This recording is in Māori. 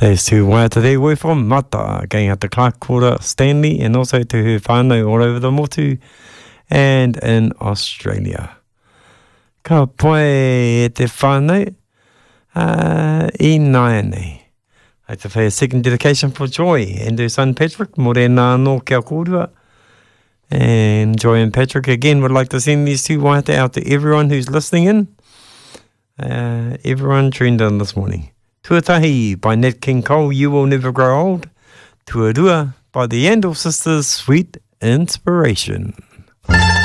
Those two waiata there were from Mata, going out to Clark Quarter, Stanley, and also to her whānau all over the motu and in Australia. Ka poe e te whānau I nai nei. I'd like to play a second dedication for Joy and her son Patrick, more than anō kia kōrua. And Joy and Patrick again would like to send these two waiata out to everyone who's listening in. Everyone tuned in this morning. Tuatahi by Nat King Cole, You Will Never Grow Old. Tuarua by the Yandel Sisters, Sweet Inspiration.